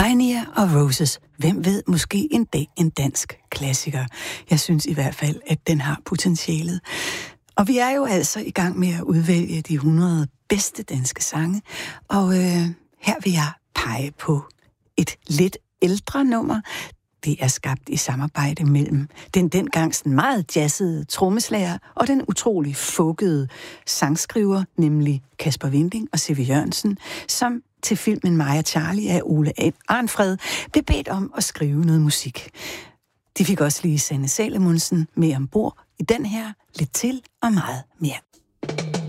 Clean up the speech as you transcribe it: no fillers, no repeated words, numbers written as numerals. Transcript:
Pioneer og Roses. Hvem ved, måske en dag en dansk klassiker. Jeg synes i hvert fald, at den har potentialet. Og vi er jo altså i gang med at udvælge de 100 bedste danske sange. Og her vil jeg pege på et lidt ældre nummer. Det er skabt i samarbejde mellem den dengang meget jazzede trommeslager og den utrolig folkede sangskriver, nemlig Kasper Winding og C.V. Jørgensen, som til filmen Mig og Charlie af Ole Arnfred blev bedt om at skrive noget musik. De fik også lige Sanne Salomonsen med ombord i den her, lidt til og meget mere.